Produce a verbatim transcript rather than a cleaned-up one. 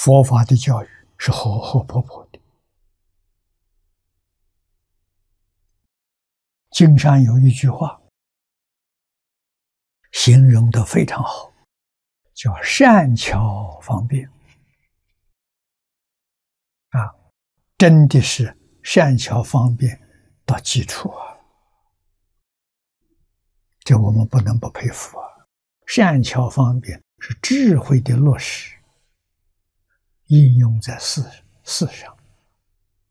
佛法的教育是活活泼泼的。经上有一句话形容得非常好，叫善巧方便啊，真的是善巧方便到基础啊，这我们不能不佩服啊。善巧方便是智慧的落实，应用在事事上。